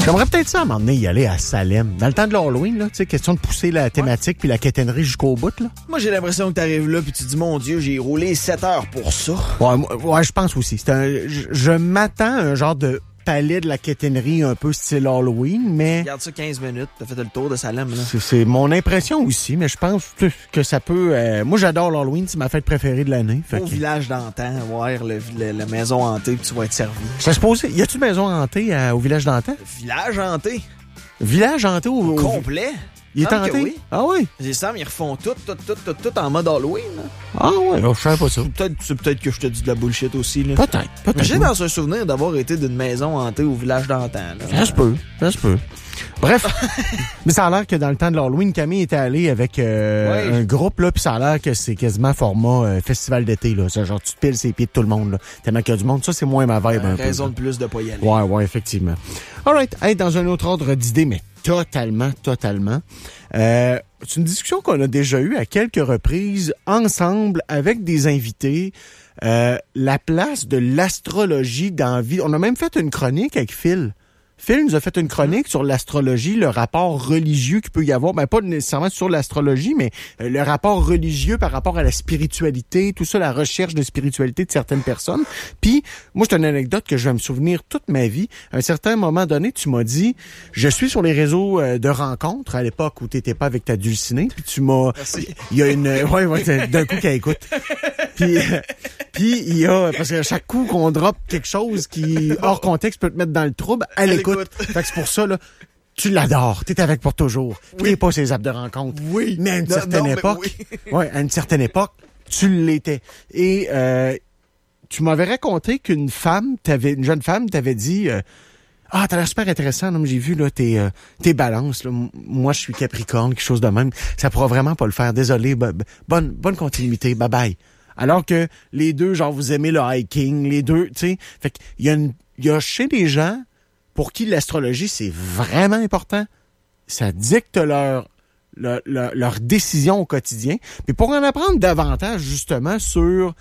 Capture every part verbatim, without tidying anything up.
J'aimerais peut-être ça à m'emmener y aller à Salem. Dans le temps de l'Halloween, là, tu sais, question de pousser la thématique puis la quétainerie jusqu'au bout, là. Moi, j'ai l'impression que t'arrives là puis tu dis, mon Dieu, j'ai roulé sept heures pour ça. Ouais, moi, ouais, je pense aussi. C'est un, je, je m'attends à un genre de palais de la quétainerie un peu style Halloween, mais... Regarde ça quinze minutes, t'as fait le tour de Salem, là. C'est, c'est mon impression aussi, mais je pense que ça peut... Euh, moi, j'adore l'Halloween, c'est ma fête préférée de l'année. Au que... village d'antan, voir le, le, la maison hantée puis tu vas être servi. Ça se pose... Y a-tu une maison hantée à, au village d'antan? Village hanté? Village hanté au... Complet? Il est hanté? Oui. Ah oui? Les Sam, ils refont tout, tout, tout, tout, tout en mode Halloween. Là. Ah ouais, là, je savais pas ça. C'est peut-être, c'est peut-être que je te dis de la bullshit aussi. Là. Peut-être, peut-être. Mais j'ai dans un souvenir d'avoir été d'une maison hantée au village d'antan. Là. Ça se peut, ça se peut. Bref, mais ça a l'air que dans le temps de l'Halloween, Camille était allée avec euh, ouais. un groupe, là, puis ça a l'air que c'est quasiment format euh, festival d'été, là. C'est genre, tu te piles ses pieds de tout le monde, là. Tellement qu'il y a du monde. Ça, c'est moins ma vibe, euh, un raison peu. Raison de plus de pas y aller. Ouais, ouais, effectivement. All right. Hey, dans un autre ordre d'idée, mais totalement, totalement. Euh, c'est une discussion qu'on a déjà eue à quelques reprises ensemble avec des invités. Euh, la place de l'astrologie dans la vie. On a même fait une chronique avec Phil. Phil nous a fait une chronique sur l'astrologie, le rapport religieux qu'il peut y avoir. Ben, pas nécessairement sur l'astrologie, mais euh, le rapport religieux par rapport à la spiritualité, tout ça, la recherche de spiritualité de certaines personnes. Puis, moi, c'est une anecdote que je vais me souvenir toute ma vie. À un certain moment donné, tu m'as dit, je suis sur les réseaux euh, de rencontres à l'époque où t'étais pas avec ta dulcinée, puis tu m'as... Il y a une... Ouais, ouais, d'un coup qu'elle écoute. Puis, euh, puis il y a... Parce que chaque coup qu'on drop quelque chose qui, hors contexte, peut te mettre dans le trouble, elle écoute. Fait que c'est pour ça, là, tu l'adores. T'es avec pour toujours. Oui. T'es pas ses apps de rencontre. Oui. Mais à une non, certaine non, époque, oui. ouais, à une certaine époque, tu l'étais. Et euh, tu m'avais raconté qu'une femme, t'avais, une jeune femme, t'avait dit, euh, ah, t'as l'air super intéressant. Non, j'ai vu là tes euh, tes balances. Là. Moi, je suis Capricorne, quelque chose de même. Ça pourra vraiment pas le faire. Désolé. B- b- bonne bonne continuité. Bye bye. Alors que les deux, genre, vous aimez le hiking, les deux, tu sais. Fait qu'il y a une, il y a chez les gens pour qui l'astrologie, c'est vraiment important. Ça dicte leur, leur, leur, leur décision au quotidien. Puis pour en apprendre davantage, justement, sur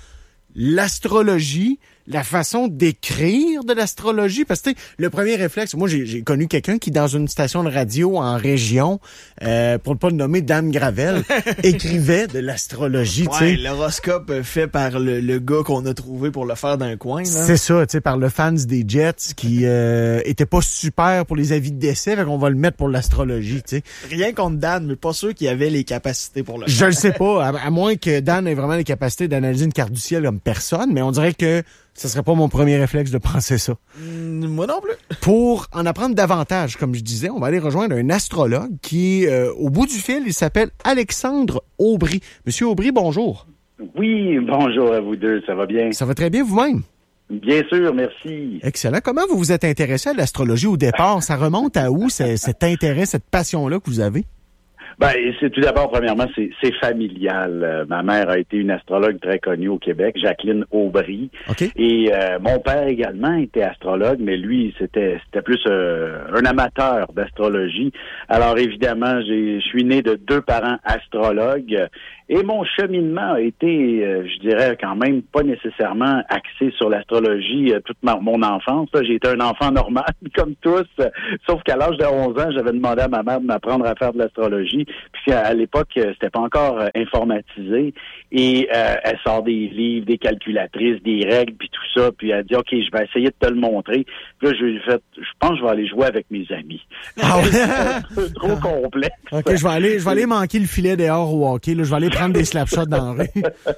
l'astrologie, la façon d'écrire de l'astrologie, parce que le premier réflexe, moi j'ai, j'ai connu quelqu'un qui dans une station de radio en région, euh, pour ne pas le nommer Dame Gravel, écrivait de l'astrologie. Ouais, t'sais. L'horoscope fait par le, le gars qu'on a trouvé pour le faire d'un coin. Là. C'est ça, tu sais, par le fans des Jets qui euh, était pas super pour les avis de décès, fait qu'on va le mettre pour l'astrologie, tu sais. Rien contre Dan, mais pas sûr qu'il avait les capacités pour le faire. Je le sais pas, à, à moins que Dan ait vraiment les capacités d'analyser une carte du ciel comme personne, mais on dirait que ce serait pas mon premier réflexe de penser ça. Mmh, moi non plus. Pour en apprendre davantage, comme je disais, on va aller rejoindre un astrologue qui, euh, au bout du fil, il s'appelle Alexandre Aubry. Monsieur Aubry, bonjour. Oui, bonjour à vous deux, ça va bien? Ça va très bien vous-même? Bien sûr, merci. Excellent. Comment vous vous êtes intéressé à l'astrologie au départ? Ça remonte à où, cet intérêt, cette passion-là que vous avez? Ben, c'est tout d'abord, premièrement, c'est, c'est familial. Euh, ma mère a été une astrologue très connue au Québec, Jacqueline Aubry. Okay. Et euh, mon père également était astrologue, mais lui, c'était c'était plus euh, un amateur d'astrologie. Alors évidemment, j'ai, je suis né de deux parents astrologues. Et mon cheminement a été, euh, je dirais, quand même pas nécessairement axé sur l'astrologie euh, toute ma, mon enfance. Là. J'ai été un enfant normal, comme tous, euh, sauf qu'à l'âge de onze ans, j'avais demandé à ma mère de m'apprendre à faire de l'astrologie. Puis à l'époque, euh, c'était pas encore euh, informatisé. Et euh, elle sort des livres, des calculatrices, des règles, puis tout ça. Puis elle dit, OK, je vais essayer de te le montrer. Puis là, je lui ai fait, je pense que je vais aller jouer avec mes amis. Ah ouais? C'est un peu trop complexe. OK, je vais aller, je vais aller manquer le filet dehors au hockey. Là. Je vais aller prendre des slapshots dans la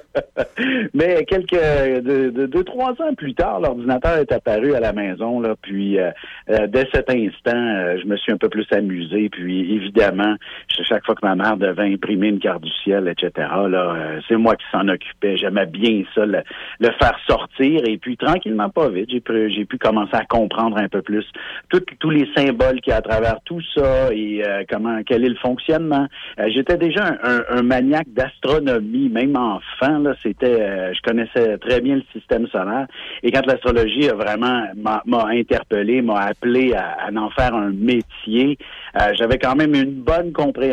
rue. Mais quelques de, de, deux, trois ans plus tard, l'ordinateur est apparu à la maison, là, puis euh, euh, dès cet instant, euh, je me suis un peu plus amusé, puis évidemment, chaque fois que ma mère devait imprimer une carte du ciel, et cetera, là, euh, c'est moi qui s'en occupais. J'aimais bien ça, le, le faire sortir, et puis tranquillement, pas vite, j'ai pu, j'ai pu commencer à comprendre un peu plus tout, tous les symboles qu'il y a à travers tout ça, et euh, comment, quel est le fonctionnement. Euh, j'étais déjà un, un, un maniaque d'astronomie, même enfant, là, c'était, euh, je connaissais très bien le système solaire, et quand l'astrologie a vraiment m'a, m'a interpellé, m'a appelé à, à en faire un métier, euh, j'avais quand même une bonne compréhension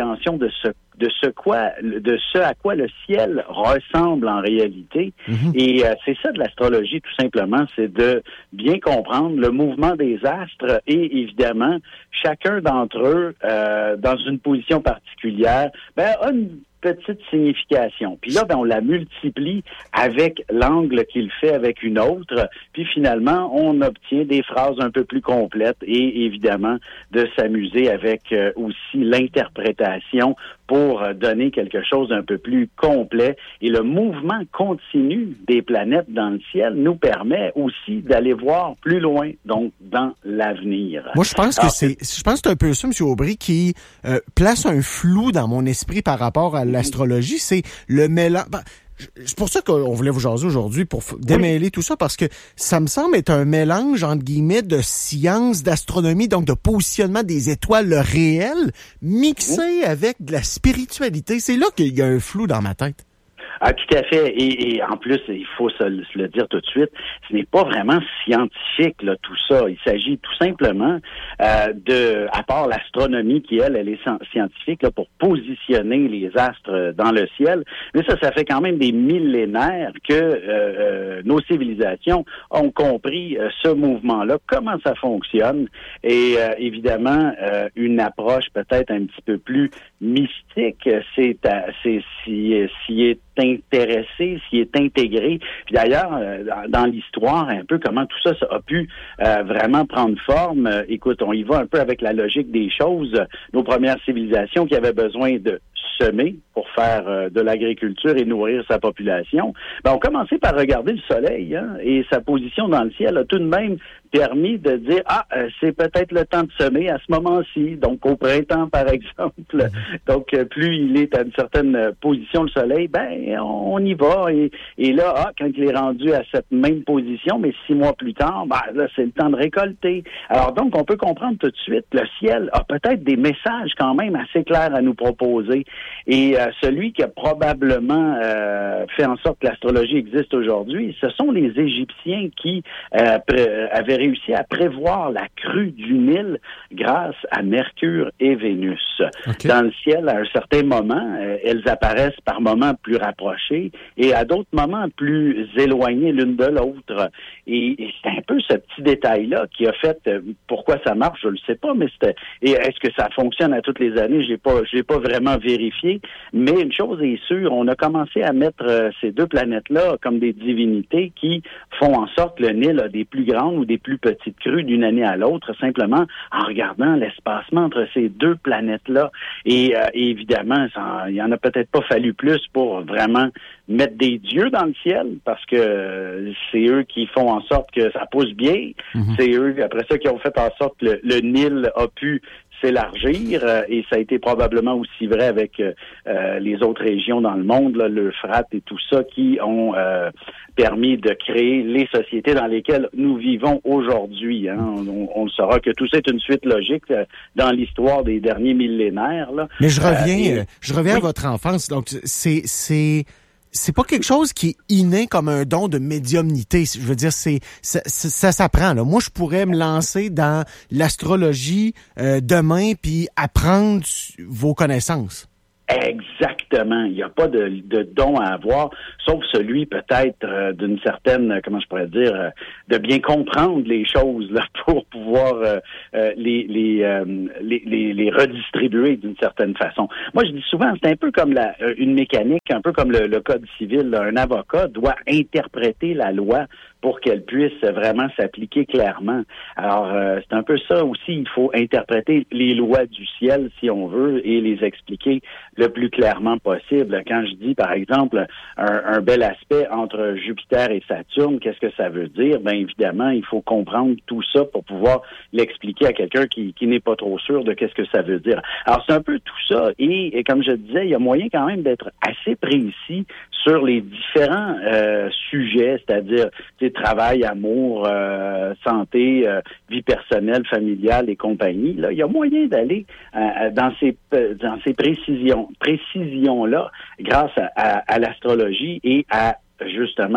compréhension de ce de ce quoi, de ce à quoi le ciel ressemble en réalité. Mm-hmm. Et euh, c'est ça de l'astrologie, tout simplement, c'est de bien comprendre le mouvement des astres et évidemment, chacun d'entre eux, euh, dans une position particulière, ben, a une petite signification. Puis là, ben, on la multiplie avec l'angle qu'il fait avec une autre. Puis finalement, on obtient des phrases un peu plus complètes et évidemment de s'amuser avec euh, aussi l'interprétation pour donner quelque chose d'un peu plus complet. Et le mouvement continu des planètes dans le ciel nous permet aussi d'aller voir plus loin, donc dans l'avenir. Moi, je pense Alors, que c'est, je pense que c'est un peu ça, M. Aubry, qui euh, place un flou dans mon esprit par rapport à l'astrologie. C'est le mélange. Ben, c'est pour ça qu'on voulait vous jaser aujourd'hui, pour démêler oui. tout ça, parce que ça me semble être un mélange, entre guillemets, de science, d'astronomie, donc de positionnement des étoiles réelles, mixé oui. avec de la spiritualité. C'est là qu'il y a un flou dans ma tête. Ah, tout à fait. Et, et en plus, il faut se, se le dire tout de suite, ce n'est pas vraiment scientifique, là, tout ça. Il s'agit tout simplement euh, de, à part l'astronomie qui, elle, elle est scientifique là, pour positionner les astres dans le ciel. Mais ça, ça fait quand même des millénaires que euh, euh, nos civilisations ont compris euh, ce mouvement-là, comment ça fonctionne. Et euh, évidemment, euh, une approche peut-être un petit peu plus mystique, c'est, c'est s'y, s'y est intéressé, s'y est intégré. Puis d'ailleurs, euh, dans l'histoire, un peu comment tout ça, ça a pu euh, vraiment prendre forme. Euh, écoute, on y va un peu avec la logique des choses. Nos premières civilisations qui avaient besoin de semer pour faire euh, de l'agriculture et nourrir sa population, ben, on commençait par regarder le soleil, hein, et sa position dans le ciel a tout de même permis de dire, ah, euh, c'est peut-être le temps de semer à ce moment-ci, donc au printemps, par exemple. Donc, euh, plus il est à une certaine euh, position, le soleil, ben, on, on y va. Et, et là, ah, quand il est rendu à cette même position, mais six mois plus tard, ben, là, c'est le temps de récolter. Alors, donc, on peut comprendre tout de suite, le ciel a peut-être des messages quand même assez clairs à nous proposer. Et euh, celui qui a probablement euh, fait en sorte que l'astrologie existe aujourd'hui, ce sont les Égyptiens qui euh, pré- avaient réussi à prévoir la crue du Nil grâce à Mercure et Vénus. Okay. Dans le ciel, à un certain moment, euh, elles apparaissent par moments plus rapprochées et à d'autres moments plus éloignées l'une de l'autre. Et, et c'est un peu ce petit détail-là qui a fait euh, pourquoi ça marche, je ne le sais pas, mais c'était. Et est-ce que ça fonctionne à toutes les années? Je l'ai pas, je l'ai pas vraiment vérifié. Mais une chose est sûre, on a commencé à mettre euh, ces deux planètes-là comme des divinités qui font en sorte que le Nil a des plus grandes ou des plus petites crues d'une année à l'autre, simplement en regardant l'espacement entre ces deux planètes-là. Et, euh, et évidemment, ça, il en a peut-être pas fallu plus pour vraiment mettre des dieux dans le ciel, parce que euh, c'est eux qui font en sorte que ça pousse bien. Mm-hmm. C'est eux, après ça, qui ont fait en sorte que le, le Nil a pu s'élargir, euh, et ça a été probablement aussi vrai avec euh, les autres régions dans le monde, là, l'Euphrate et tout ça, qui ont euh, permis de créer les sociétés dans lesquelles nous vivons aujourd'hui. Hein. On, on saura que tout ça est une suite logique euh, dans l'histoire des derniers millénaires. Là. Mais je reviens, euh, et, je reviens oui. à votre enfance. Donc c'est c'est c'est pas quelque chose qui est inné comme un don de médiumnité. Je veux dire, c'est ça, ça, ça s'apprend. Là. Moi, je pourrais me lancer dans l'astrologie euh, demain puis apprendre vos connaissances. Exactement. Il n'y a pas de, de don à avoir, sauf celui peut-être euh, d'une certaine, comment je pourrais dire, euh, de bien comprendre les choses là pour pouvoir euh, euh, les les, euh, les les les redistribuer d'une certaine façon. Moi, je dis souvent, c'est un peu comme la euh, une mécanique, un peu comme le, le code civil. Là. Un avocat doit interpréter la loi pour qu'elle puisse vraiment s'appliquer clairement. Alors, euh, c'est un peu ça aussi. Il faut interpréter les lois du ciel, si on veut, et les expliquer le plus clairement possible. Quand je dis, par exemple, un, un bel aspect entre Jupiter et Saturne, qu'est-ce que ça veut dire? Bien, évidemment, il faut comprendre tout ça pour pouvoir l'expliquer à quelqu'un qui, qui n'est pas trop sûr de qu'est-ce que ça veut dire. Alors, c'est un peu tout ça. Et, et comme je disais, il y a moyen quand même d'être assez précis sur les différents euh, sujets, c'est-à-dire travail, amour, euh, santé, euh, vie personnelle, familiale et compagnie. Là, il y a moyen d'aller euh, dans ces euh, dans ces précisions précisions là grâce à, à, à l'astrologie et à justement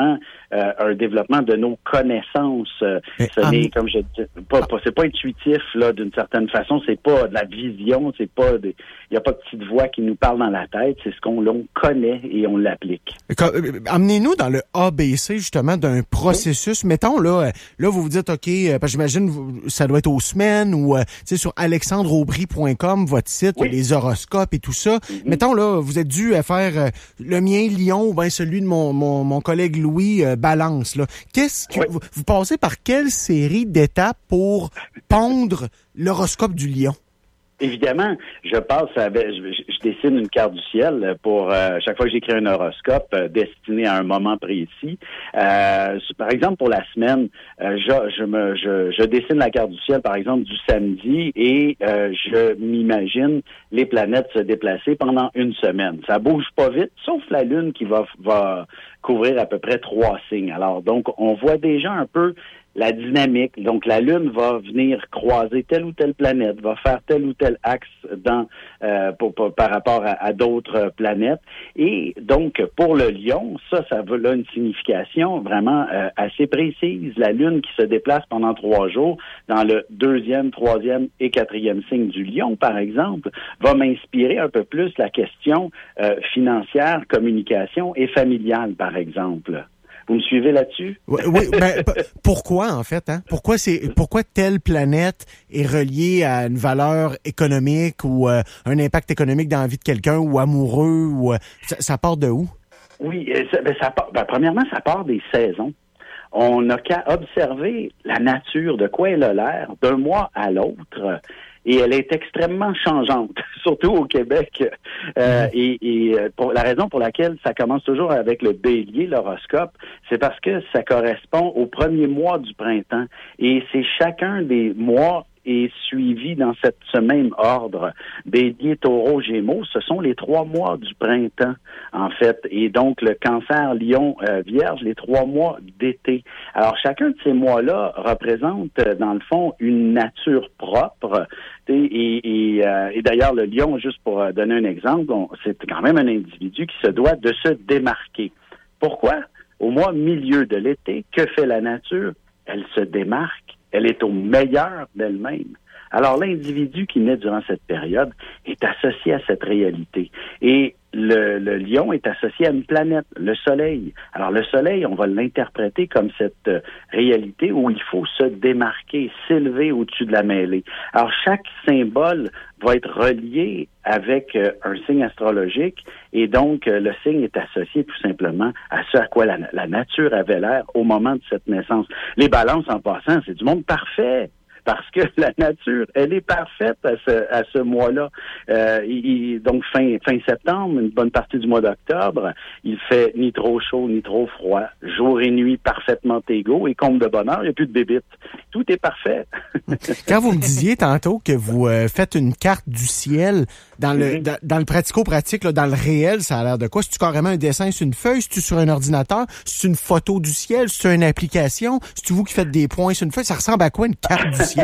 euh, un développement de nos connaissances. Euh, ce n'est, comme je dis, pas, pas, c'est pas intuitif, là, d'une certaine façon. C'est pas de la vision, c'est pas des, il y a pas de petite voix qui nous parle dans la tête. C'est ce qu'on l'on connaît et on l'applique. Amenez-nous dans le A B C, justement, d'un processus. Oui. Mettons, là, là, vous vous dites, OK, parce que j'imagine, ça doit être aux semaines ou, tu sais, sur alexandre aubry point com, votre site, oui. les horoscopes et tout ça. Mm-hmm. Mettons, là, vous êtes dû à faire euh, le mien, Lion, ou bien celui de mon, mon, mon collègue Louis, euh, Balance, là. Qu'est-ce que, oui. vous, vous passez par quelle série d'étapes pour pondre l'horoscope du Lion? Évidemment, je passe avec, je, je dessine une carte du ciel pour euh, chaque fois que j'écris un horoscope euh, destiné à un moment précis. Euh, par exemple, pour la semaine, euh, je, je me, je, je dessine la carte du ciel, par exemple, du samedi, et euh, je m'imagine les planètes se déplacer pendant une semaine. Ça bouge pas vite, sauf la Lune qui va, va couvrir à peu près trois signes. Alors, donc, on voit déjà un peu la dynamique. Donc, la Lune va venir croiser telle ou telle planète, va faire tel ou tel axe dans euh, pour, pour, par rapport à, à d'autres planètes. Et donc, pour le Lion, ça, ça veut là une signification vraiment euh, assez précise. La Lune qui se déplace pendant trois jours dans le deuxième, troisième et quatrième signe du Lion, par exemple, va m'inspirer un peu plus la question euh, financière, communication et familiale, par exemple. Vous me suivez là-dessus? Oui, oui ben, pourquoi, en fait? Hein? Pourquoi c'est pourquoi telle planète est reliée à une valeur économique ou euh, un impact économique dans la vie de quelqu'un ou amoureux? ou euh, ça, ça part de où? Oui, ça, ben, ça part, ben, premièrement, ça part des saisons. On n'a qu'à observer la nature, de quoi elle a l'air, d'un mois à l'autre. Et elle est extrêmement changeante, surtout au Québec. Euh, et et pour la raison pour laquelle ça commence toujours avec le bélier, l'horoscope, c'est parce que ça correspond au premier mois du printemps. Et c'est chacun des mois est suivi dans cette, ce même ordre. Bélier, Taureau, Gémeaux, ce sont les trois mois du printemps, en fait. Et donc, le Cancer, Lion, euh, Vierge, les trois mois d'été. Alors, chacun de ces mois-là représente, dans le fond, une nature propre. Et, et, et, euh, et d'ailleurs, le Lion, juste pour donner un exemple, on, c'est quand même un individu qui se doit de se démarquer. Pourquoi? Au mois milieu de l'été, que fait la nature? Elle se démarque. Elle est au meilleur d'elle-même. Alors, l'individu qui naît durant cette période est associé à cette réalité. Et le, le lion est associé à une planète, le soleil. Alors, le soleil, on va l'interpréter comme cette euh, réalité où il faut se démarquer, s'élever au-dessus de la mêlée. Alors, chaque symbole va être relié avec euh, un signe astrologique et donc euh, le signe est associé tout simplement à ce à quoi la, la nature avait l'air au moment de cette naissance. Les balances, en passant, c'est du monde parfait. Parce que la nature, elle est parfaite à ce, à ce mois-là. Euh, il, donc, fin, fin septembre, une bonne partie du mois d'octobre, il fait ni trop chaud, ni trop froid. Jour et nuit parfaitement égaux. Et comble de bonheur, il n'y a plus de bébites. Tout est parfait. Quand vous me disiez tantôt que vous euh, faites une carte du ciel, dans le mm-hmm. dans, dans le pratico-pratique, là, dans le réel, ça a l'air de quoi? C'est-tu carrément un dessin sur une feuille? C'est-tu sur un ordinateur? C'est une photo du ciel? C'est une application? C'est-tu vous qui faites des points sur une feuille? Ça ressemble à quoi une carte du ciel?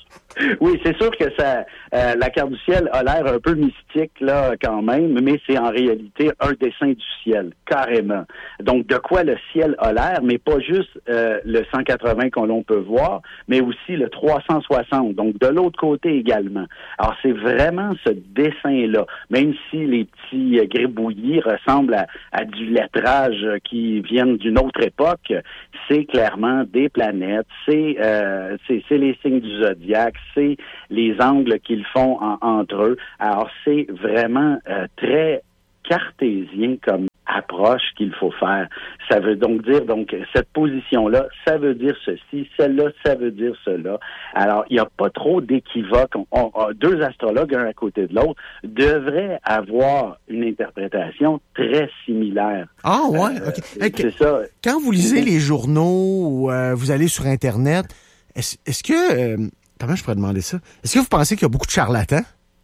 Oui, c'est sûr que ça, euh, la carte du ciel a l'air un peu mystique là quand même, mais c'est en réalité un dessin du ciel, carrément. Donc, de quoi le ciel a l'air, mais pas juste euh, le cent quatre-vingts qu'on l'on peut voir, mais aussi le trois cent soixante, donc de l'autre côté également. Alors, c'est vraiment ce dessin-là, même si les petits euh, gribouillis ressemblent à, à du lettrage qui viennent d'une autre époque, c'est clairement des planètes, c'est, euh, c'est, c'est les signes du zodiaque, c'est les angles qu'ils font en, entre eux. Alors, c'est vraiment euh, très cartésien comme approche qu'il faut faire. Ça veut donc dire, donc, cette position-là, ça veut dire ceci, celle-là, ça veut dire cela. Alors, il n'y a pas trop d'équivoques. On, on, on, deux astrologues, un à côté de l'autre, devraient avoir une interprétation très similaire. Ah, ouais, OK. Euh, hey, c'est ça. Quand vous lisez les journaux ou euh, vous allez sur Internet, est-ce, est-ce que... Euh, comment je pourrais demander ça? Est-ce que vous pensez qu'il y a beaucoup de charlatans?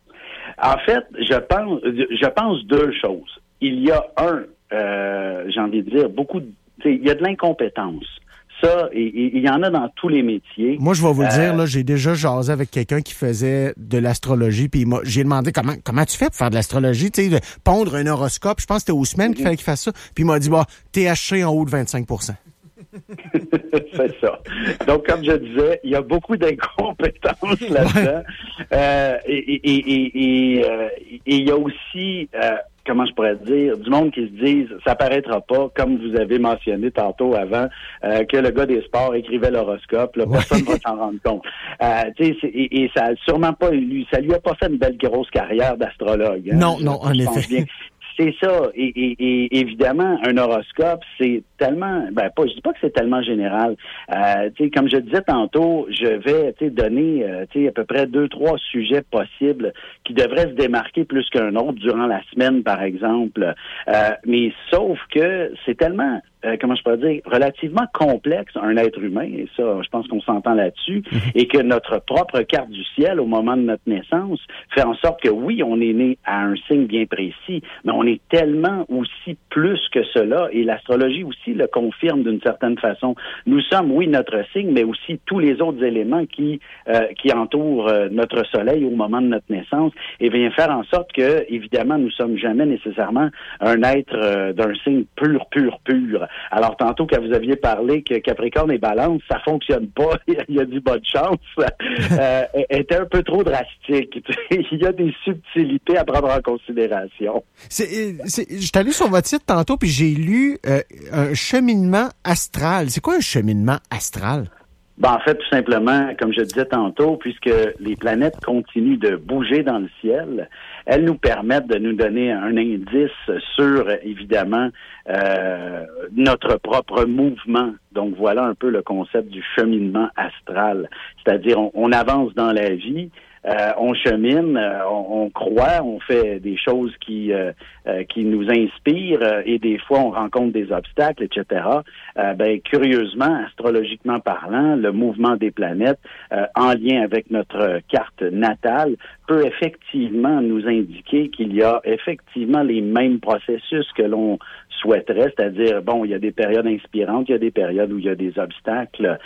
En fait, je pense, je pense deux choses. Il y a un, euh, j'ai envie de dire, beaucoup de, il y a de l'incompétence. Ça, il y en a dans tous les métiers. Moi, je vais vous le euh, dire, là, j'ai déjà jasé avec quelqu'un qui faisait de l'astrologie, puis il m'a, j'ai demandé comment comment tu fais pour faire de l'astrologie, tu sais, de pondre un horoscope. Je pense que c'était aux semaines qu'il fallait qu'il fasse ça. Puis il m'a dit, bah, T H C en haut de vingt-cinq pour cent. C'est ça. Donc, comme je disais, il y a beaucoup d'incompétences là-dedans. Euh, et, et, et, et, euh, et il y a aussi... Euh, comment je pourrais dire, du monde qui se disent, ça paraîtra pas, comme vous avez mentionné tantôt avant, euh, que le gars des sports écrivait l'horoscope, là, personne ne va s'en rendre compte. Euh, tu sais, et, et ça a sûrement pas lui, ça lui a pas fait une belle grosse carrière d'astrologue. Hein, non, je, non, en effet. Bien. C'est ça. Et, et, et évidemment, un horoscope, c'est tellement, ben pas, je dis pas que c'est tellement général. Euh, tu sais, comme je disais tantôt, je vais, tu sais, donner, euh, tu sais, à peu près deux, trois sujets possibles qui devraient se démarquer plus qu'un autre durant la semaine, par exemple. Euh, mais sauf que c'est tellement, euh, comment je pourrais dire, relativement complexe un être humain, et ça, je pense qu'on s'entend là-dessus, mm-hmm. et que notre propre carte du ciel au moment de notre naissance fait en sorte que oui, on est né à un signe bien précis, mais on est tellement aussi plus que cela, et l'astrologie aussi le confirme d'une certaine façon. Nous sommes, oui, notre signe, mais aussi tous les autres éléments qui euh, qui entourent euh, notre soleil au moment de notre naissance, et vient faire en sorte que, évidemment, nous sommes jamais nécessairement un être euh, d'un signe pur, pur, pur. Alors, tantôt, quand vous aviez parlé que Capricorne et Balance, ça fonctionne pas, il y a du bonne chance, euh, était un peu trop drastique. Il y a des subtilités à prendre en considération. C'est, c'est, j'étais allé sur votre site tantôt, puis j'ai lu euh, un cheminement astral. C'est quoi un cheminement astral? Ben, en fait, tout simplement, comme je disais tantôt, puisque les planètes continuent de bouger dans le ciel, elles nous permettent de nous donner un indice sur, évidemment, euh, notre propre mouvement. Donc, voilà un peu le concept du cheminement astral. C'est-à-dire, on, on avance dans la vie, Euh, on chemine, euh, on, on croit, on fait des choses qui euh, euh, qui nous inspirent euh, et des fois on rencontre des obstacles, et cetera. Euh, ben curieusement, astrologiquement parlant, le mouvement des planètes euh, en lien avec notre carte natale peut effectivement nous indiquer qu'il y a effectivement les mêmes processus que l'on souhaiterait, c'est-à-dire bon, il y a des périodes inspirantes, il y a des périodes où il y a des obstacles.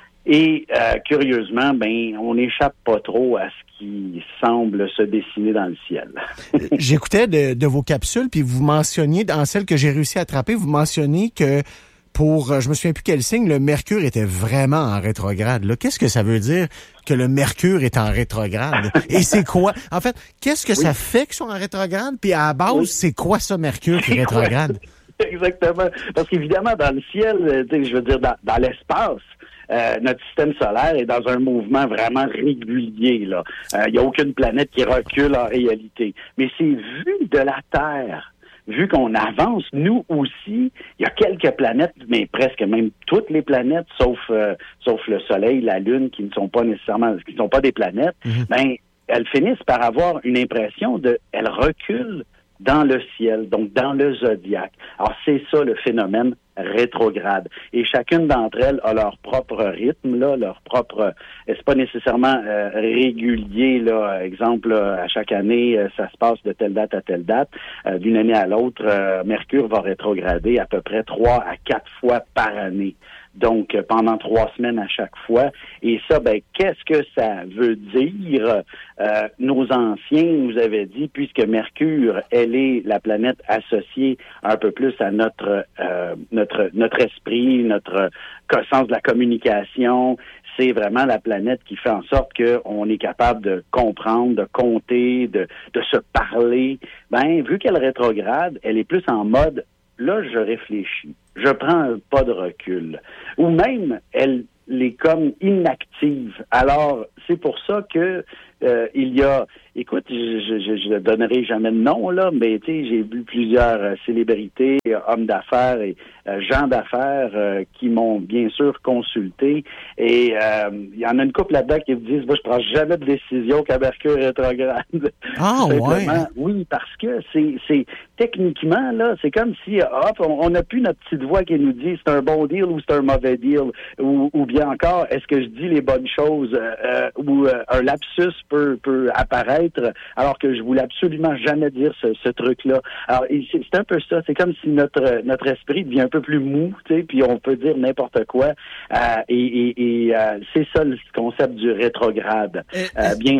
Et euh, curieusement, ben, on n'échappe pas trop à ce qui semble se dessiner dans le ciel. J'écoutais de, de vos capsules, puis vous mentionniez, dans celle que j'ai réussi à attraper, vous mentionniez que pour, je me souviens plus quel signe, le Mercure était vraiment en rétrograde. Là, qu'est-ce que ça veut dire que le Mercure est en rétrograde? Et c'est quoi? En fait, qu'est-ce que oui. ça fait qu'ils sont en rétrograde? Puis à la base, oui. c'est quoi ça, Mercure qui est rétrograde? Exactement. Parce qu'évidemment, dans le ciel, je veux dire, dans, dans l'espace, Euh, notre système solaire est dans un mouvement vraiment régulier. Là, il n'y a aucune planète qui recule en réalité. Mais c'est vu de la Terre, vu qu'on avance, nous aussi, il y a quelques planètes, mais presque même toutes les planètes, sauf euh, sauf le Soleil, la Lune, qui ne sont pas nécessairement, qui ne sont pas des planètes. Mm-hmm. Ben, elles finissent par avoir une impression de, elles reculent dans le ciel, donc dans le zodiaque. Alors, c'est ça le phénomène rétrograde. Et chacune d'entre elles a leur propre rythme, là, leur propre... C'est pas nécessairement euh, régulier, là. Exemple, là, à chaque année, euh, ça se passe de telle date à telle date. Euh, d'une année à l'autre, euh, Mercure va rétrograder à peu près trois à quatre fois par année. Donc, pendant trois semaines à chaque fois. Et ça, ben, qu'est-ce que ça veut dire? Euh, nos anciens nous avaient dit, puisque Mercure, elle est la planète associée un peu plus à notre euh, notre notre esprit, notre sens de la communication, c'est vraiment la planète qui fait en sorte qu'on est capable de comprendre, de compter, de, de se parler. Ben, vu qu'elle rétrograde, elle est plus en mode, là, je réfléchis. Je prends un pas de recul. Ou même, elle est comme inactive. Alors, c'est pour ça que euh, il y a... Écoute, je ne donnerai jamais de nom, là, mais tu sais, j'ai vu plusieurs euh, célébrités, euh, hommes d'affaires et euh, gens d'affaires euh, qui m'ont bien sûr consulté. Et il euh, y en a une couple là-dedans qui me disent, moi, je prends jamais de décision qu'à Mercure rétrograde. Ah, ouais. Oui, parce que c'est, c'est techniquement, là, c'est comme si, hop, on, on a plus notre petite voix qui nous dit c'est un bon deal ou c'est un mauvais deal. Ou, ou bien encore, est-ce que je dis les bonnes choses euh, ou euh, un lapsus peut, peut apparaître alors que je voulais absolument jamais dire ce, ce truc-là. Alors, c'est, c'est un peu ça. C'est comme si notre notre esprit devient un peu plus mou, tu sais, puis on peut dire n'importe quoi. Euh, et et, et euh, c'est ça le concept du rétrograde. Euh, bien sûr.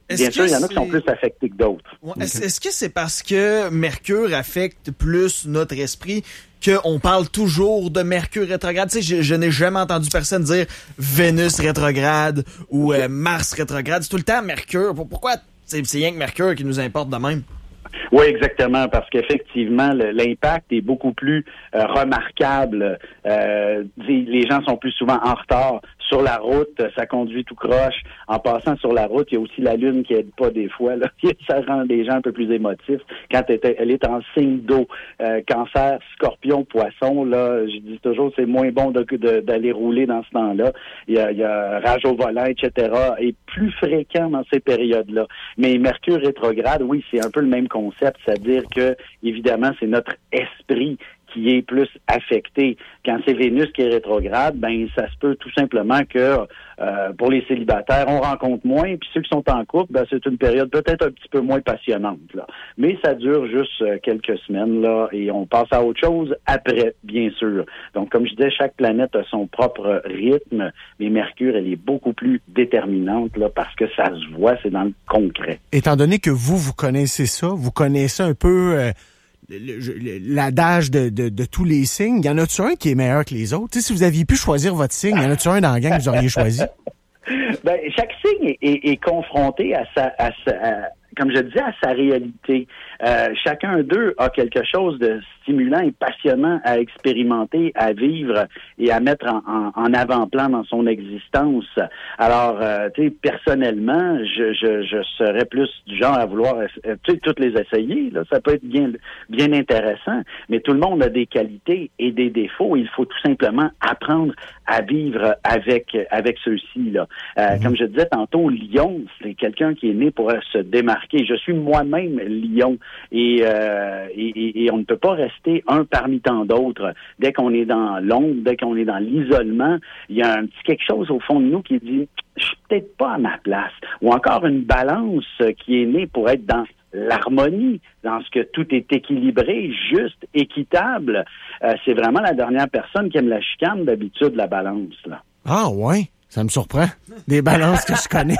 Bien sûr, il y en a qui sont plus affectés que d'autres. Ouais, est-ce, est-ce que c'est parce que Mercure affecte plus notre esprit qu'on parle toujours de Mercure rétrograde? Tu sais, je, je n'ai jamais entendu personne dire Vénus rétrograde ou euh, Mars rétrograde. C'est tout le temps Mercure. Pourquoi c'est, c'est rien que Mercure qui nous importe de même? Oui, exactement, parce qu'effectivement, le, l'impact est beaucoup plus euh, remarquable. Euh, les gens sont plus souvent en retard. Sur la route, ça conduit tout croche. En passant sur la route, il y a aussi la Lune qui aide pas des fois. Là. Ça rend les gens un peu plus émotifs. Quand elle est en signe d'eau, euh, cancer, scorpion, poisson, là, je dis toujours, c'est moins bon de, de, d'aller rouler dans ce temps-là. Il y a, il y a rage au volant, et cetera, est plus fréquent dans ces périodes-là. Mais Mercure rétrograde, oui, c'est un peu le même concept, c'est-à-dire que, évidemment, c'est notre esprit qui est plus affecté. Quand c'est Vénus qui est rétrograde, ben ça se peut tout simplement que euh, pour les célibataires, on rencontre moins, puis ceux qui sont en couple, ben c'est une période peut-être un petit peu moins passionnante, là. Mais ça dure juste euh, quelques semaines, là, et on passe à autre chose après, bien sûr. Donc, comme je disais, chaque planète a son propre rythme, mais Mercure, elle est beaucoup plus déterminante, là, parce que ça se voit, c'est dans le concret. Étant donné que vous, vous connaissez ça, vous connaissez un peu euh, le, le, l'adage de, de, de tous les signes, y en a-tu un qui est meilleur que les autres? Tu sais, si vous aviez pu choisir votre signe, y en a-tu un dans la gang que vous auriez choisi? Ben, chaque signe est, est, est confronté à sa, à sa à, comme je disais, à sa réalité. Euh, chacun d'eux a quelque chose de stimulant et passionnant à expérimenter, à vivre et à mettre en, en, en avant-plan dans son existence. Alors, euh, tu sais, personnellement, je, je, je serais plus du genre à vouloir, euh, tu sais, toutes les essayer. Là, ça peut être bien, bien intéressant, mais tout le monde a des qualités et des défauts. Il faut tout simplement apprendre à vivre avec avec ceux-ci. Là, euh, mm-hmm. Comme je disais tantôt, Lion, c'est quelqu'un qui est né pour se démarquer. Je suis moi-même Lion. Et, euh, et, et, et on ne peut pas rester un parmi tant d'autres. Dès qu'on est dans l'ombre, dès qu'on est dans l'isolement, il y a un petit quelque chose au fond de nous qui dit « je suis peut-être pas à ma place ». Ou encore une balance qui est née pour être dans l'harmonie, dans ce que tout est équilibré, juste, équitable. Euh, c'est vraiment la dernière personne qui aime la chicane d'habitude, la balance, là. Ah ouais? Ça me surprend. Des balances que je connais.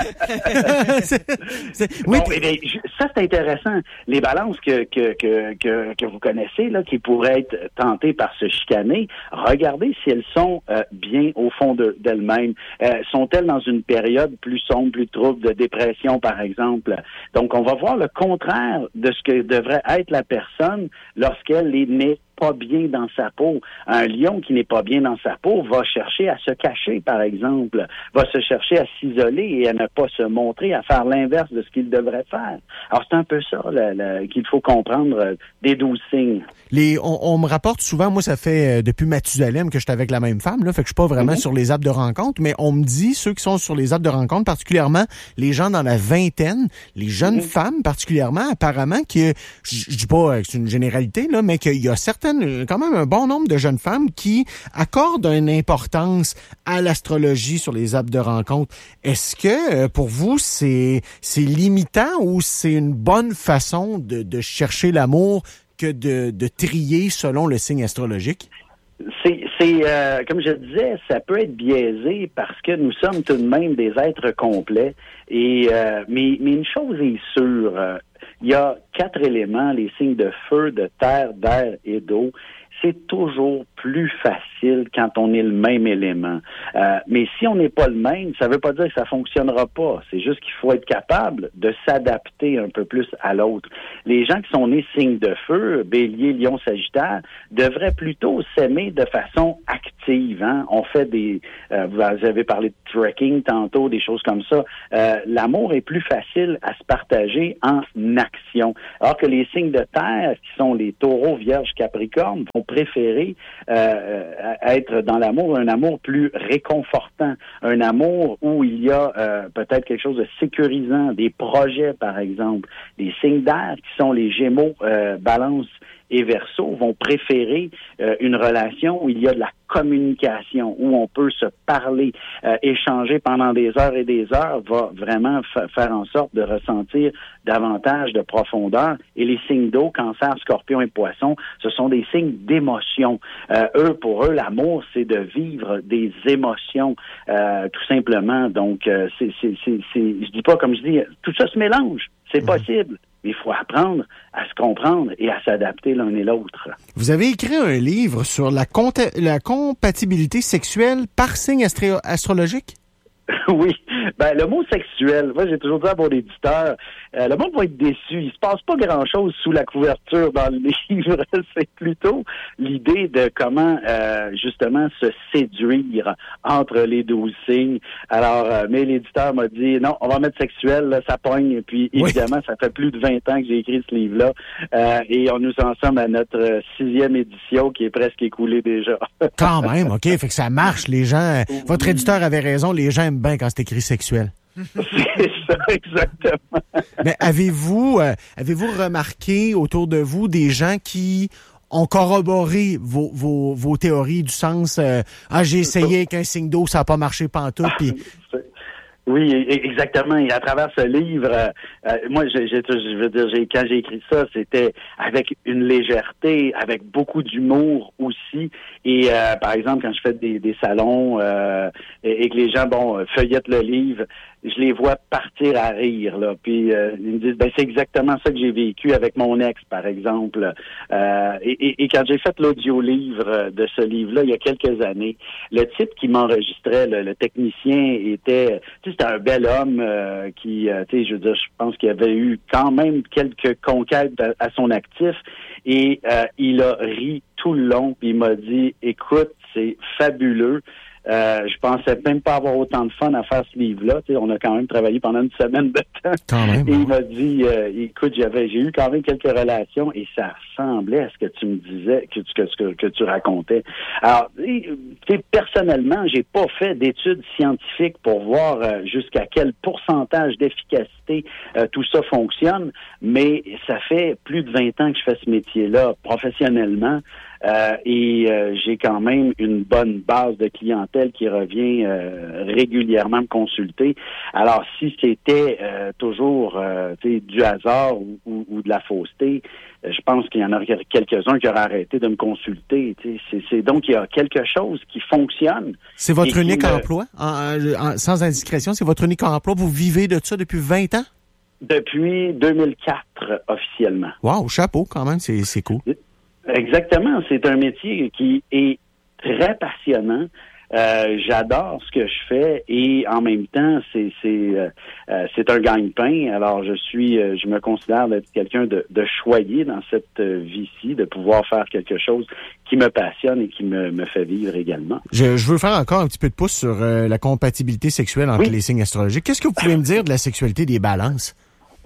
c'est, c'est, oui, bon, mais, ça, c'est intéressant. Les balances que, que, que, que, que vous connaissez, là, qui pourraient être tentées par se chicaner, regardez si elles sont euh, bien au fond de, d'elles-mêmes. Euh, sont-elles dans une période plus sombre, plus trouble, de dépression, par exemple? Donc, on va voir le contraire de ce que devrait être la personne lorsqu'elle est née pas bien dans sa peau. Un lion qui n'est pas bien dans sa peau va chercher à se cacher, par exemple, va se chercher à s'isoler et à ne pas se montrer, à faire l'inverse de ce qu'il devrait faire. Alors, c'est un peu ça là, là, qu'il faut comprendre euh, des douze signes. Les, on, on me rapporte souvent, moi, ça fait euh, depuis Mathusalem que je suis avec la même femme, là, fait que je suis pas vraiment mm-hmm. sur les apps de rencontre, mais on me dit, ceux qui sont sur les apps de rencontre, particulièrement les gens dans la vingtaine, les jeunes mm-hmm. femmes particulièrement, apparemment, que je, je dis pas que c'est une généralité, là, mais qu'il y a certaines, quand même un bon nombre de jeunes femmes qui accordent une importance à l'astrologie sur les apps de rencontre. Est-ce que, pour vous, c'est, c'est limitant ou c'est une bonne façon de, de chercher l'amour que de, de trier selon le signe astrologique? C'est, c'est euh, comme je disais, ça peut être biaisé parce que nous sommes tout de même des êtres complets. Et euh, mais, mais une chose est sûre, euh, il y a quatre éléments, les signes de feu, de terre, d'air et d'eau. C'est toujours plus facile quand on est le même élément. Euh, mais si on n'est pas le même, ça ne veut pas dire que ça fonctionnera pas. C'est juste qu'il faut être capable de s'adapter un peu plus à l'autre. Les gens qui sont nés signes de feu, Bélier, Lion, Sagittaire, devraient plutôt s'aimer de façon active. Hein? On fait des... Euh, vous avez parlé de trekking tantôt, des choses comme ça. Euh, l'amour est plus facile à se partager en action. Alors que les signes de terre, qui sont les taureaux, vierges, capricornes, vont préférer euh, être dans l'amour, un amour plus réconfortant, un amour où il y a euh, peut-être quelque chose de sécurisant, des projets par exemple, des signes d'air qui sont les Gémeaux, euh, Balance et Verseau vont préférer euh, une relation où il y a de la communication, où on peut se parler, euh, échanger pendant des heures et des heures, va vraiment f- faire en sorte de ressentir davantage de profondeur. Et les signes d'eau, Cancer, Scorpion et Poisson, ce sont des signes d'émotion. Euh, eux, pour eux, l'amour, c'est de vivre des émotions, euh, tout simplement. Donc, euh, c'est, c'est, c'est, c'est, je dis pas, comme je dis, tout ça se mélange. C'est possible. Mais il faut apprendre à se comprendre et à s'adapter l'un et l'autre. Vous avez écrit un livre sur la, comta- la compatibilité sexuelle par signe astro- astrologique? Oui. Ben, le mot sexuel, moi, j'ai toujours dit à mon éditeur, euh, le monde va être déçu. Il se passe pas grand-chose sous la couverture dans le livre. C'est plutôt l'idée de comment, euh, justement, se séduire entre les douze signes. Alors, euh, mais l'éditeur m'a dit, non, on va mettre sexuel, là, ça pogne. Et puis, évidemment, oui. Ça fait plus de vingt ans que j'ai écrit ce livre-là. Euh, et on nous en sommes à notre sixième édition qui est presque écoulée déjà. Quand même, OK. Fait que ça marche. Les gens, oui. Votre éditeur avait raison. Les gens aiment bien quand c'est écrit sexuel. C'est ça, exactement. Mais avez-vous, euh, avez-vous remarqué autour de vous des gens qui ont corroboré vos, vos, vos théories du sens euh, ah, j'ai essayé avec un signe d'eau, ça n'a pas marché pantoute, puis... Oui, exactement. Et à travers ce livre, euh, moi, j'ai, j'ai, je veux dire, j'ai, quand j'ai écrit ça, c'était avec une légèreté, avec beaucoup d'humour aussi. Et euh, par exemple, quand je fais des, des salons euh, et, et que les gens, bon, feuillettent le livre, je les vois partir à rire, là. Puis euh, ils me disent, ben c'est exactement ça que j'ai vécu avec mon ex, par exemple. Euh, et, et, et quand j'ai fait l'audio-livre de ce livre-là, il y a quelques années, le type qui m'enregistrait, le, le technicien, était, tu sais, c'était un bel homme euh, qui, euh, tu sais, je veux dire, je pense qu'il avait eu quand même quelques conquêtes à, à son actif. Et euh, il a ri tout le long, puis il m'a dit, écoute, c'est fabuleux. Euh, je pensais même pas avoir autant de fun à faire ce livre-là. Tu sais, on a quand même travaillé pendant une semaine de temps. Quand même, et il m'a dit, euh, écoute, j'avais, j'ai eu quand même quelques relations et ça ressemblait à ce que tu me disais, que tu, que, que tu racontais. Alors, tu sais, personnellement, j'ai pas fait d'études scientifiques pour voir euh, jusqu'à quel pourcentage d'efficacité euh, tout ça fonctionne, mais ça fait plus de vingt ans que je fais ce métier-là professionnellement. Euh, et euh, j'ai quand même une bonne base de clientèle qui revient euh, régulièrement me consulter. Alors, si c'était euh, toujours euh, du hasard ou, ou, ou de la fausseté, euh, je pense qu'il y en a quelques-uns qui auraient arrêté de me consulter. C'est, c'est donc il y a quelque chose qui fonctionne. C'est votre unique me... emploi? En, en, sans indiscrétion, c'est votre unique emploi? Vous vivez de ça depuis vingt ans? Depuis deux mille quatre, officiellement. Wow, chapeau quand même, c'est, c'est cool. Exactement. C'est un métier qui est très passionnant. Euh, j'adore ce que je fais et en même temps, c'est c'est euh, c'est un gagne-pain. Alors, je suis, euh, je me considère d'être quelqu'un de, de choyé dans cette euh, vie-ci, de pouvoir faire quelque chose qui me passionne et qui me, me fait vivre également. Je, je veux faire encore un petit peu de pouce sur euh, la compatibilité sexuelle entre oui. les signes astrologiques. Qu'est-ce que vous pouvez me dire de la sexualité des balances?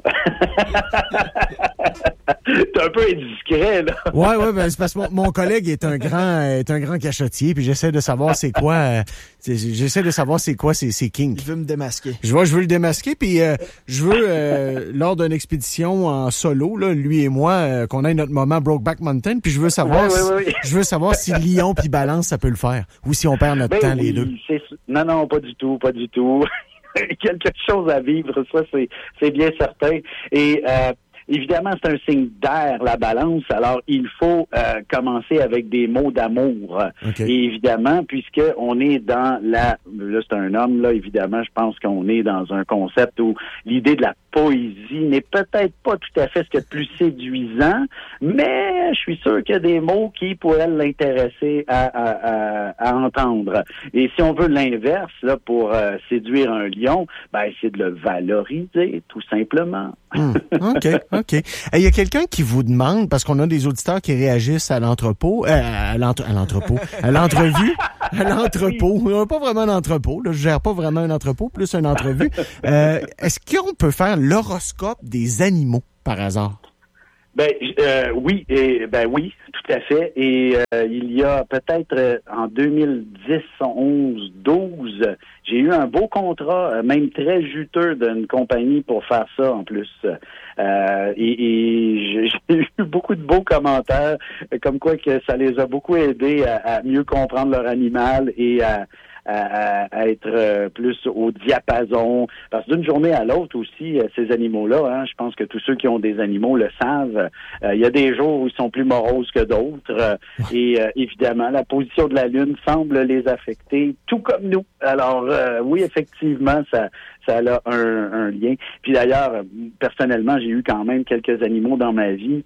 T'es un peu indiscret, là. Ouais, ouais, ben c'est parce que mon, mon collègue est un grand est un grand cachotier, puis j'essaie de savoir c'est quoi euh, j'essaie de savoir c'est quoi c'est c'est kinks. Je veux me démasquer. Je vois, je veux le démasquer, puis euh, je veux euh, lors d'une expédition en solo, là, lui et moi, euh, qu'on ait notre moment Brokeback Mountain, puis je veux savoir, ouais, si, ouais, ouais. je veux savoir si Lion puis Balance ça peut le faire, ou si on perd notre ben temps oui, les deux. C'est, non, non, pas du tout, pas du tout. Quelque chose à vivre, ça c'est c'est bien certain. Et euh, évidemment, c'est un signe d'air, la balance. Alors, il faut euh, commencer avec des mots d'amour. Okay. Et évidemment, puisque on est dans la... Là, c'est un homme, là, évidemment, je pense qu'on est dans un concept où l'idée de la poésie n'est peut-être pas tout à fait ce qu'il y a de plus séduisant, mais je suis sûr qu'il y a des mots qui pourraient l'intéresser à, à, à, à entendre. Et si on veut l'inverse, là, pour euh, séduire un lion, ben, c'est de le valoriser, tout simplement. Mmh. OK, OK. Il y a quelqu'un qui vous demande, parce qu'on a des auditeurs qui réagissent à l'entrepôt, euh, à, l'entre, à l'entrepôt, à l'entrevue, à l'entrepôt. Oui. Pas vraiment un entrepôt, là, je gère pas vraiment un entrepôt, plus une entrevue. Euh, est-ce qu'on peut faire l'horoscope des animaux, par hasard? Ben euh, oui, et ben oui, tout à fait. Et euh, il y a peut-être euh, en deux mille dix, onze, douze, j'ai eu un beau contrat, euh, même très juteux, d'une compagnie pour faire ça en plus. Euh, et et j'ai eu beaucoup de beaux commentaires, comme quoi que ça les a beaucoup aidés à, à mieux comprendre leur animal et à À, à être euh, plus au diapason. Parce que d'une journée à l'autre aussi, euh, ces animaux-là, hein, je pense que tous ceux qui ont des animaux le savent, euh, il y a des jours où ils sont plus moroses que d'autres. Euh, et euh, évidemment, la position de la Lune semble les affecter, tout comme nous. Alors, euh, oui, effectivement, ça, ça a un, un lien. Puis d'ailleurs, personnellement, j'ai eu quand même quelques animaux dans ma vie.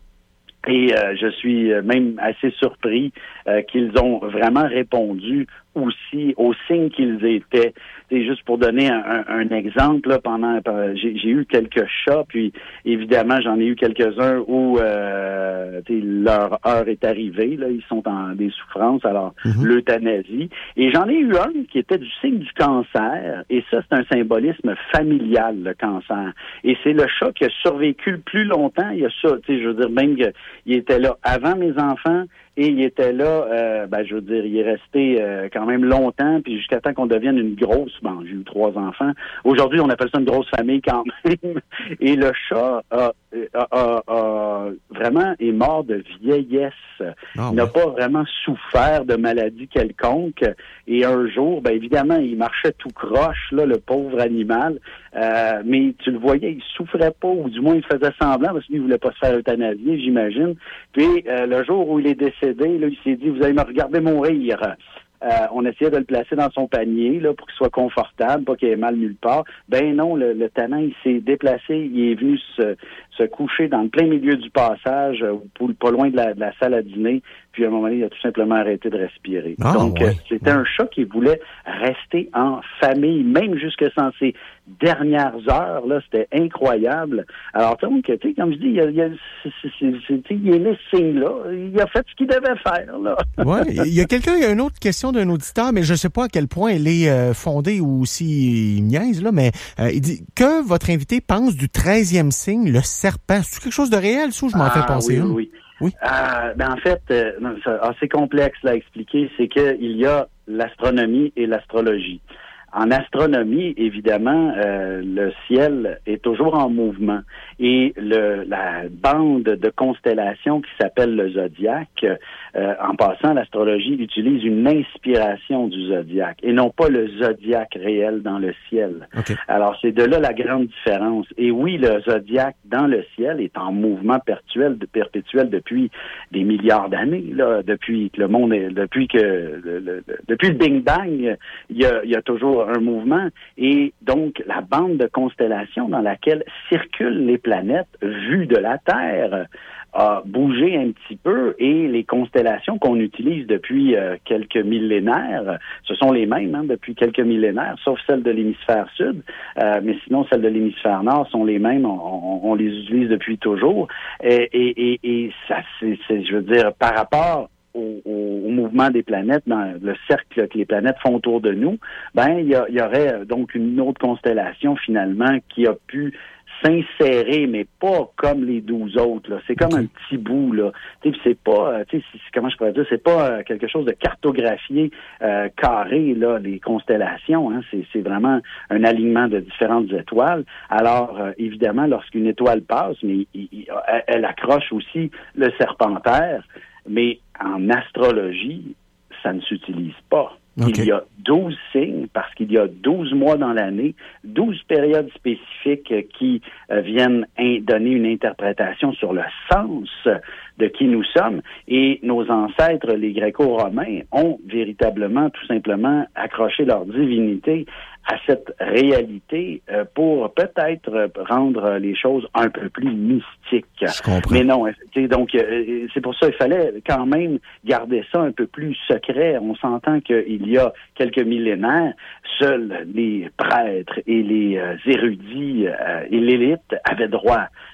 Et euh, je suis même assez surpris euh, qu'ils ont vraiment répondu aussi aux signes qu'ils étaient. C'est juste pour donner un, un, un exemple, là, pendant j'ai, j'ai eu quelques chats, puis évidemment j'en ai eu quelques-uns où euh, leur heure est arrivée, là, ils sont en des souffrances, alors mm-hmm. l'euthanasie. Et j'en ai eu un qui était du signe du cancer, et ça c'est un symbolisme familial, le cancer. Et c'est le chat qui a survécu le plus longtemps. Il y a ça, tu sais, je veux dire, même qu'il était là avant mes enfants. Et il était là, euh, ben je veux dire, il est resté euh, quand même longtemps, puis jusqu'à temps qu'on devienne une grosse, bon, j'ai eu trois enfants. Aujourd'hui, on appelle ça une grosse famille quand même. Et le chat a, a, a, a vraiment est mort de vieillesse. Oh, il n'a ouais. pas vraiment souffert de maladie quelconque. Et un jour, ben évidemment, il marchait tout croche, là, le pauvre animal. Euh, mais tu le voyais, il souffrait pas, ou du moins il faisait semblant, parce qu'il ne voulait pas se faire euthanasier, j'imagine. Puis euh, le jour où il est décédé, là, il s'est dit, vous allez me regarder mourir. Euh, on essayait de le placer dans son panier là pour qu'il soit confortable, pas qu'il ait mal nulle part. Ben non, le, le tannant, il s'est déplacé, il est venu se, se coucher dans le plein milieu du passage, pour, pas loin de la, de la salle à dîner, puis à un moment donné, il a tout simplement arrêté de respirer. Oh, donc, ouais. euh, c'était ouais. un chat qui voulait rester en famille, même jusque dans ses dernières heures, là, c'était incroyable. Alors, donc, tu sais, comme je dis, il, y a, il, y a, c'est, c'est, c'est, il est né ce signe-là, il a fait ce qu'il devait faire, là. Ouais, il y a quelqu'un, il y a une autre question d'un auditeur, mais je ne sais pas à quel point elle est euh, fondée ou si il niaise, là, mais euh, il dit que votre invité pense du treizième signe, le serpent. C'est quelque chose de réel, ça, ou je m'en ah, fais penser oui, une? Oui, oui. Euh, ben en fait, euh, c'est assez complexe là, à expliquer, c'est qu'il y a l'astronomie et l'astrologie. En astronomie, évidemment, euh, le ciel est toujours en mouvement et le, la bande de constellations qui s'appelle le zodiaque, euh, en passant, l'astrologie utilise une inspiration du zodiaque et non pas le zodiaque réel dans le ciel. Okay. Alors, c'est de là la grande différence. Et oui, le zodiaque dans le ciel est en mouvement perpétuel, perpétuel depuis des milliards d'années, là, depuis que le monde est, depuis que le, le, depuis le Big Bang, il y a, il y a toujours un mouvement, et donc la bande de constellations dans laquelle circulent les planètes vues de la Terre a bougé un petit peu, et les constellations qu'on utilise depuis euh, quelques millénaires, ce sont les mêmes hein, depuis quelques millénaires, sauf celles de l'hémisphère sud, euh, mais sinon celles de l'hémisphère nord sont les mêmes, on, on, on les utilise depuis toujours, et, et, et, et ça, c'est, c'est, je veux dire, par rapport Au, au, au mouvement des planètes, dans le cercle que les planètes font autour de nous, ben il y, a, il y aurait donc une autre constellation finalement qui a pu s'insérer, mais pas comme les douze autres. Là. C'est comme un petit bout là. Tu sais, c'est pas, tu sais, comment je pourrais dire, c'est pas quelque chose de cartographié euh, carré là. Les constellations, hein, c'est, c'est vraiment un alignement de différentes étoiles. Alors euh, évidemment, lorsqu'une étoile passe, mais il, il, elle accroche aussi le Serpentaire. Mais en astrologie, ça ne s'utilise pas. Okay. Il y a douze signes parce qu'il y a douze mois dans l'année, douze périodes spécifiques qui euh, viennent in- donner une interprétation sur le sens de qui nous sommes. Et nos ancêtres, les Gréco-Romains, ont véritablement, tout simplement, accroché leur divinité à cette réalité euh, pour peut-être rendre les choses un peu plus mystiques. Je comprends. Mais non, donc euh, c'est pour ça qu'il fallait quand même garder ça un peu plus secret. On s'entend qu'il y a quelques millénaires, seuls les prêtres et les euh, érudits euh, et l'élite avaient droit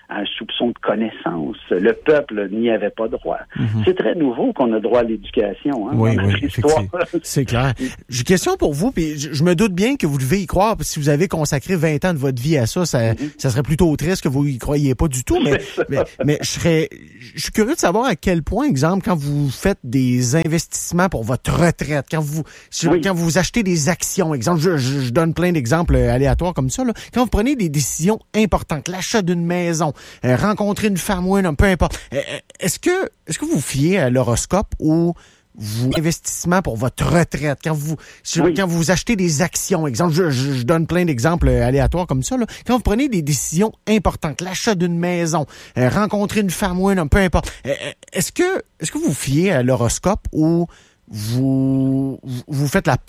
un soupçon de connaissance. Le peuple n'y avait pas droit. Mm-hmm. C'est très nouveau qu'on a droit à l'éducation. Hein, oui, oui, effectivement. C'est clair. J'ai une question pour vous, puis je me doute bien que vous devez y croire, parce que si vous avez consacré vingt ans de votre vie à ça, ça, mm-hmm. ça serait plutôt triste que vous y croyiez pas du tout, mais, mais, mais je serais, je suis curieux de savoir à quel point, exemple, quand vous faites des investissements pour votre retraite, quand vous, oui. quand vous achetez des actions, exemple, je, je, je donne plein d'exemples aléatoires comme ça, là, quand vous prenez des décisions importantes, l'achat d'une maison, euh, rencontrer une femme ou un homme, peu importe. Euh, est-ce que est-ce que vous fiez à l'horoscope ou vous investissement pour votre retraite quand vous oui. quand vous achetez des actions, exemple, je, je, je donne plein d'exemples aléatoires comme ça, là, quand vous prenez des décisions importantes, l'achat d'une maison, euh, rencontrer une femme ou un homme, peu importe. Euh, est-ce que est-ce que vous fiez à l'horoscope ou vous vous faites la